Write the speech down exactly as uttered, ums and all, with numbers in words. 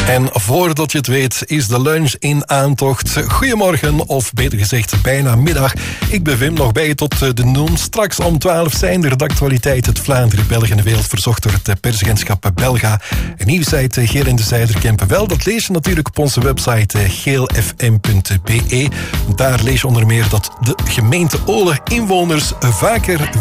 En voordat je het weet is de lunch in aantocht. Goedemorgen, of beter gezegd bijna middag. Ik ben Wim, nog bij je tot de noem. Straks om twaalf zijn er de actualiteit het Vlaanderen, België en de wereld, verzorgd door het persagentschap Belga. Een nieuwsite Geel in de Zuiderkempen. Wel, dat lees je natuurlijk op onze website geel f m punt b e. Daar lees je onder meer dat de gemeente Ole inwoners vaker